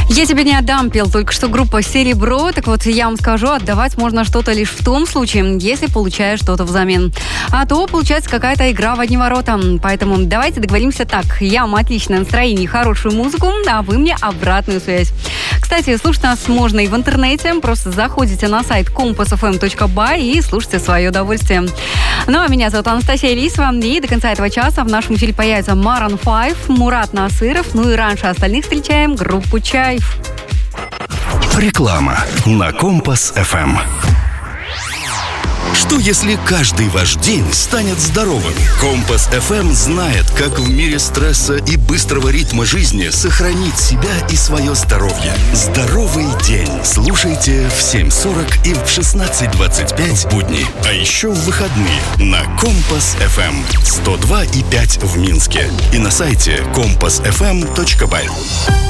Я тебе не отдам, пел только что группа «Серебро». Так вот, я вам скажу, отдавать можно что-то лишь в том случае, если получаешь что-то взамен. А то получается какая-то игра в одни ворота. Поэтому давайте договоримся так. Я вам отличное настроение и хорошую музыку, а вы мне обратную связь. Кстати, слушать нас можно и в интернете. Просто заходите на сайт compassfm.by и слушайте в свое удовольствие. Ну, а меня зовут Анастасия Лисова. И до конца этого часа в нашем эфире появится Maroon 5, Мурат Насыров. Ну и раньше остальных встречаем группу «Чайф». Реклама на Компас ФМ. Что если каждый ваш день станет здоровым? Компас ФМ знает, как в мире стресса и быстрого ритма жизни сохранить себя и свое здоровье. Здоровый день. Слушайте в 7:40 и в 16:25 будни. А еще в выходные на Компас ФМ 102,5 в Минске и на сайте compassfm.by.